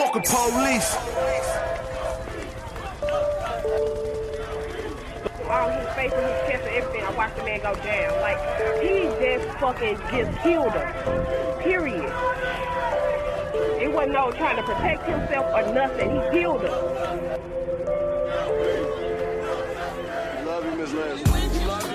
The police. All his face and his chest and everything, I watched the man go down. Like, he just killed her. Period. It wasn't no trying to protect himself or nothing. He killed her. Love you, Miss Leslie.